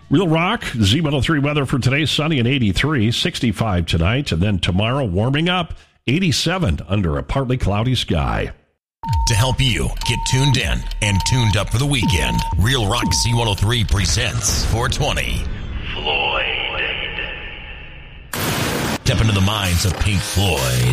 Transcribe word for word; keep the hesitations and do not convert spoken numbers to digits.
Real Rock, Z one oh three weather for today, sunny and eighty-three, sixty-five tonight, and then tomorrow warming up, eighty-seven under a partly cloudy sky. To help you get tuned in and tuned up for the weekend, Real Rock Z one oh three presents four twenty. Floyd. Step into the minds of Pink Floyd.